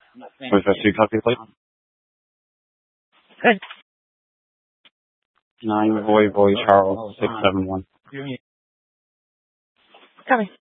Was that two copy plate? Hey. 9 Voy Charles 671. Coming.